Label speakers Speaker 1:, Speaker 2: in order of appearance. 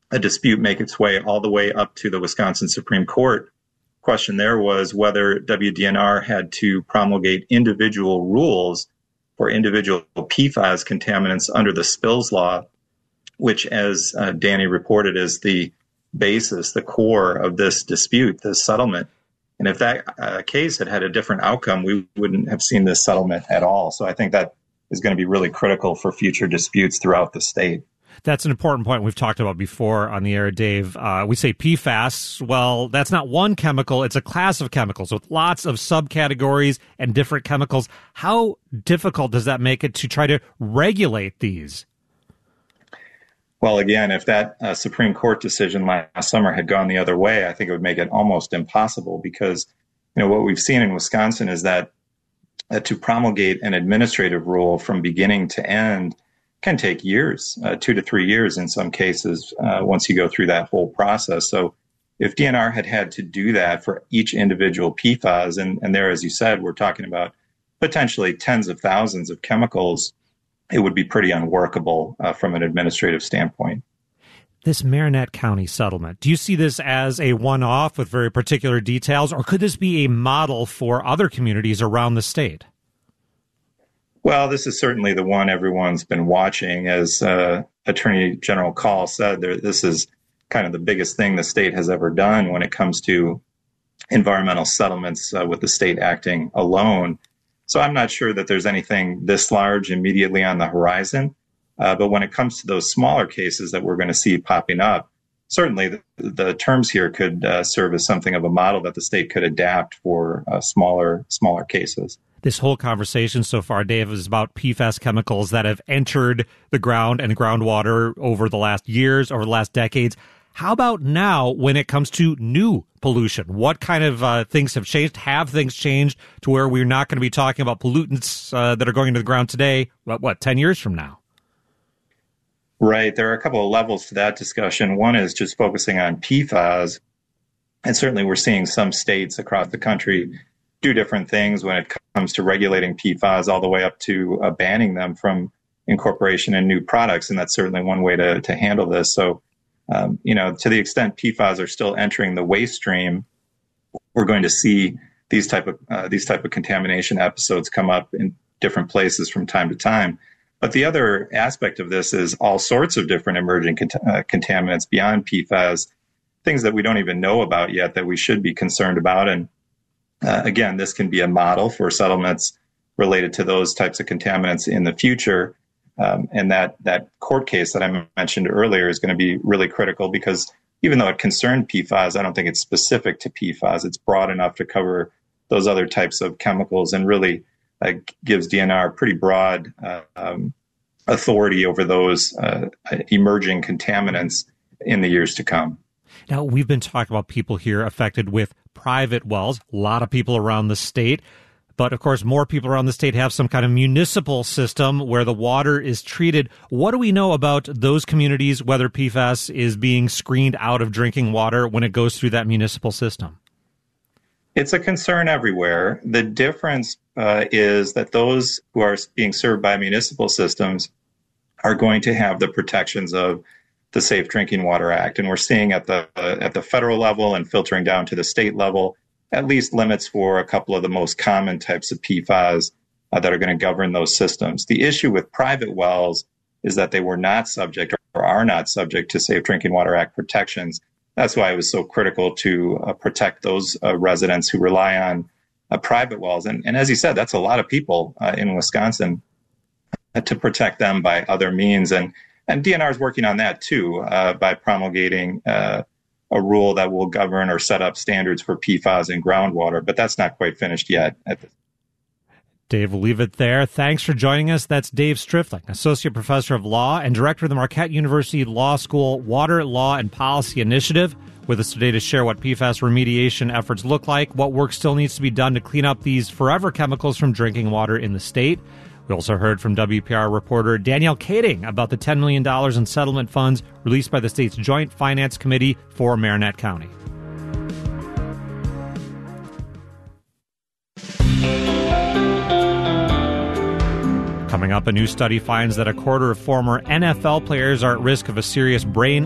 Speaker 1: a dispute make its way all the way up to the Wisconsin Supreme Court. Question there was whether WDNR had to promulgate individual rules for individual PFAS contaminants under the spills law, which, as Danny reported, is the basis, the core of this dispute, this settlement. And if that case had had a different outcome, we wouldn't have seen this settlement at all. So I think that is going to be really critical for future disputes throughout the state.
Speaker 2: That's an important point we've talked about before on the air, Dave. We say PFAS. Well, that's not one chemical. It's a class of chemicals with lots of subcategories and different chemicals. How difficult does that make it to try to regulate these?
Speaker 1: Well, again, if that Supreme Court decision last summer had gone the other way, I think it would make it almost impossible because, what we've seen in Wisconsin is that to promulgate an administrative rule from beginning to end can take years, 2 to 3 years in some cases, once you go through that whole process. So if DNR had to do that for each individual PFAS, and there, as you said, we're talking about potentially tens of thousands of chemicals, it would be pretty unworkable from an administrative standpoint.
Speaker 2: This Marinette County settlement, do you see this as a one-off with very particular details, or could this be a model for other communities around the state?
Speaker 1: Well, this is certainly the one everyone's been watching. As Attorney General Call said, this is kind of the biggest thing the state has ever done when it comes to environmental settlements with the state acting alone. So I'm not sure that there's anything this large immediately on the horizon. But when it comes to those smaller cases that we're going to see popping up, certainly the terms here could serve as something of a model that the state could adapt for smaller cases.
Speaker 2: This whole conversation so far, Dave, is about PFAS chemicals that have entered the ground and groundwater over the last years, over the last decades. How about now when it comes to new pollution? What kind of things have changed? Have things changed to where we're not going to be talking about pollutants that are going into the ground today, 10 years from now?
Speaker 1: Right. There are a couple of levels to that discussion. One is just focusing on PFAS. And certainly we're seeing some states across the country do different things when it comes to regulating PFAS all the way up to banning them from incorporation in new products. And that's certainly one way to handle this. So, to the extent PFAS are still entering the waste stream, we're going to see these type of contamination episodes come up in different places from time to time. But the other aspect of this is all sorts of different emerging contaminants beyond PFAS, things that we don't even know about yet that we should be concerned about. And again, this can be a model for settlements related to those types of contaminants in the future. And that court case that I mentioned earlier is going to be really critical because even though it concerned PFAS, I don't think it's specific to PFAS. It's broad enough to cover those other types of chemicals and really gives DNR pretty broad authority over those emerging contaminants in the years to come.
Speaker 2: Now, we've been talking about people here affected with private wells, a lot of people around the state. But, of course, more people around the state have some kind of municipal system where the water is treated. What do we know about those communities, whether PFAS is being screened out of drinking water when it goes through that municipal system?
Speaker 1: It's a concern everywhere. The difference is that those who are being served by municipal systems are going to have the protections of the Safe Drinking Water Act. And we're seeing at the federal level and filtering down to the state level, at least limits for a couple of the most common types of PFAS that are going to govern those systems. The issue with private wells is that they were not subject or are not subject to Safe Drinking Water Act protections. That's why it was so critical to protect those residents who rely on private wells. And as you said, that's a lot of people in Wisconsin to protect them by other means. And DNR is working on that, too, by promulgating a rule that will govern or set up standards for PFAS in groundwater. But that's not quite finished yet.
Speaker 2: Dave, we'll leave it there. Thanks for joining us. That's Dave Strifling, Associate Professor of Law and Director of the Marquette University Law School Water Law and Policy Initiative, with us today to share what PFAS remediation efforts look like, what work still needs to be done to clean up these forever chemicals from drinking water in the state. We also heard from WPR reporter Danielle Kading about the $10 million in settlement funds released by the state's Joint Finance Committee for Marinette County. Coming up, a new study finds that a quarter of former NFL players are at risk of a serious brain